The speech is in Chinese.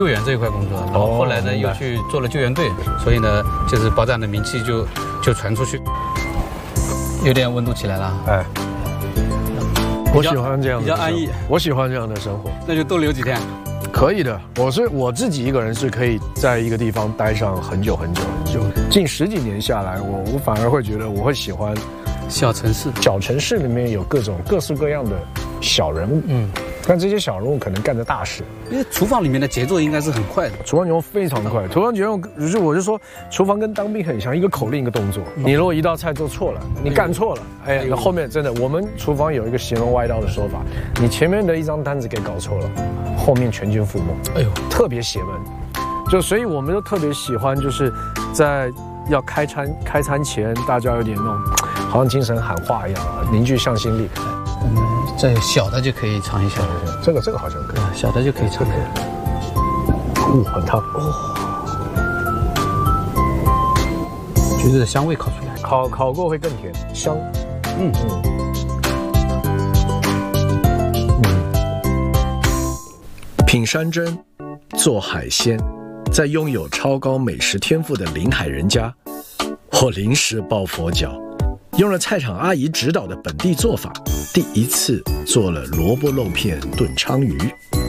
救援这一块工作，然后后来呢又去做了救援队，所以呢就是保长的名气就传出去，有点温度起来了。 哎，我喜欢这样的， 比较安逸。 我喜欢这样的生活。 那就逗留几天。 可以的，我自己一个人是可以在一个地方待上很久很久很久，近10几年下来，我反而会觉得我会喜欢小城市。 小城市里面有各式各样的小人物，但这些小人物可能干着大事。 因为厨房里面的节奏应该是很快的， 厨房节奏非常快。厨房节奏，我就说，厨房跟当兵很像，一个口令一个动作。你如果一道菜做错了，你干错了，哎，那后面真的，我们厨房有一个邪门歪道的说法，你前面的一张单子给搞错了，后面全军覆没。哎呦，特别邪门。就所以我们就特别喜欢，就是在要开餐前，大家有点那种好像精神喊话一样，凝聚向心力。 这小的就可以尝一下， 这个好像可以， 小的就可以尝。 很烫橘子的香味烤出来， 烤过会更甜，香。品山珍，做海鲜，在拥有超高美食天赋的临海人家，我临时抱佛脚，用了菜场阿姨指导的本地做法，第一次做了萝卜肉片炖鲳鱼。